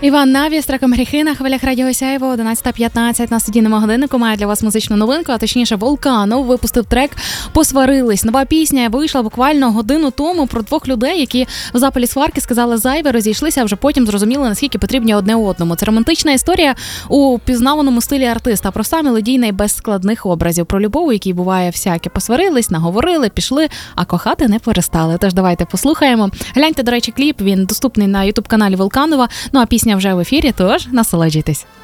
Іван Наві з треком «Гріхи» на хвилях Радіо Сяйво, 11:15 на студійному годиннику. Має для вас музичну новинку, а точніше Волканов випустив трек «Посварились». Нова пісня вийшла буквально годину тому про двох людей, які в запалі сварки сказали зайве, розійшлися, а вже потім зрозуміли, наскільки потрібні одне одному. Це романтична історія у пізнаваному стилі артиста, проста, мелодійна і без складних образів. Про любов, у якій буває всяке. Посварились, наговорили, пішли, а кохати не перестали. Тож давайте послухаємо. Гляньте, до речі, кліп, він доступний на ютуб-каналі Волканова. Ну а пісня вже в ефірі, тож насолоджуйтесь.